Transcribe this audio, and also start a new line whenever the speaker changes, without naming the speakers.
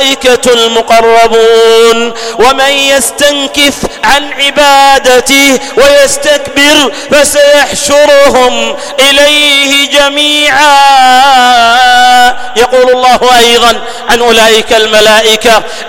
الملائكة المقربون. ومن يستنكف عن عبادته ويستكبر فسيحشرهم إليه جميعا. يقول الله أيضا عن أولئك الملائكة: